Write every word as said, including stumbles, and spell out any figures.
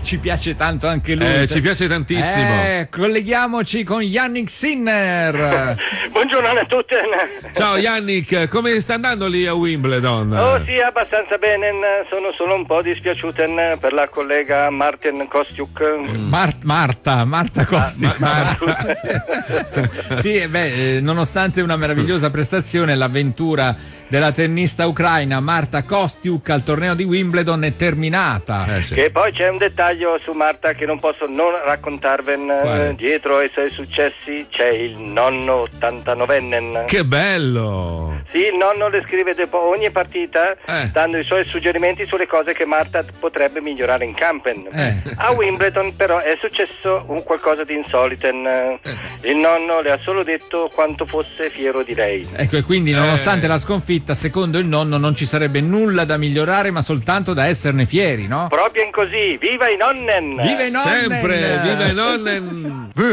ci piace tanto anche lui. Eh, ci piace tantissimo. Eh, colleghiamoci con Jannik Sinner. Buongiorno a tutti. Ciao Yannick, come sta andando lì a Wimbledon? Oh sì, abbastanza bene, sono solo un po' dispiaciuto per la collega Martin Kostiuk. Mar- Marta, Marta Costi. Ma- ma- Sì, e beh, eh, nonostante una meravigliosa prestazione, l'avventura della tennista ucraina Marta Kostiuk al torneo di Wimbledon è terminata. Eh, sì. Che poi c'è un dettaglio su Marta che non posso non raccontarven. Quale? Dietro ai suoi successi c'è il nonno ottantanovenne. Che bello! Sì, il nonno le scrive dopo ogni partita, Eh. dando i suoi suggerimenti sulle cose che Marta potrebbe migliorare in campen. Eh. A Wimbledon però è successo un qualcosa di insolito. Il nonno le ha solo detto quanto fosse fiero di lei. Ecco, e quindi nonostante Eh. la sconfitta, secondo il nonno non ci sarebbe nulla da migliorare, ma soltanto da esserne fieri, no? Proprio in così, viva i nonnen! Viva i nonnen! Sempre, viva i nonnen!